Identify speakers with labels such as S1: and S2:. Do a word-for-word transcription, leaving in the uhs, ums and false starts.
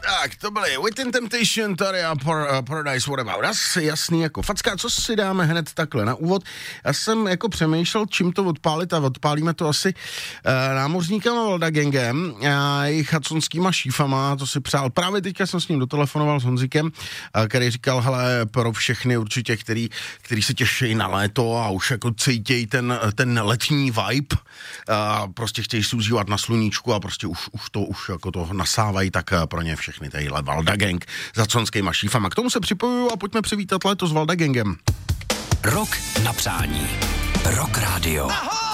S1: Tak, to byly Within Temptation, tady a Par- Paradise What About Us, jasný jako facka, co si dáme hned takhle na úvod. Já jsem jako přemýšlel, čím to odpálit a odpálíme to asi uh, námořníkama Valda Gangem a jejich hudsonskýma šífama, to si přál. Právě teďka jsem s ním dotelefonoval s Honzikem, uh, který říkal, hele, pro všechny určitě, který, který se těší na léto a už jako cítějí ten, ten letní vibe, uh, prostě chtějí si užívat na sluníčku a prostě už, už to už jako to nasávají, tak uh, pro ně všechny tadyhle Valda Gang s hudsonskýma šífama. K tomu se připojuju a pojďme přivítat léto s Valda Gangem.
S2: Rok na přání. Rock Radio.